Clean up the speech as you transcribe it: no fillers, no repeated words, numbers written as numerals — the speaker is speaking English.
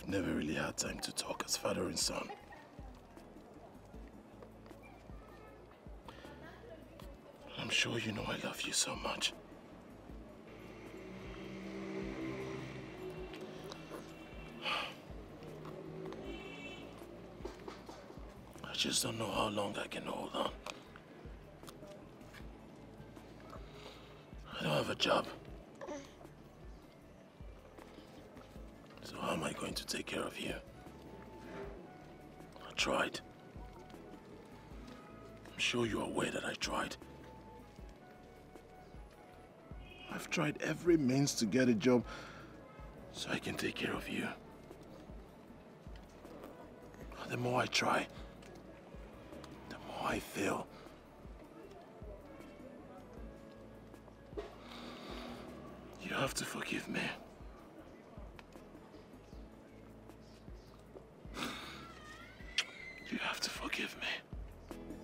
We've never really had time to talk as father and son. I'm sure you know I love you so much. I just don't know how long I can hold on. I don't have a job. So how am I going to take care of you? I tried. I'm sure you're aware that I tried. I've tried every means to get a job so I can take care of you. But the more I try, the more I fail. You have to forgive me. You have to forgive me.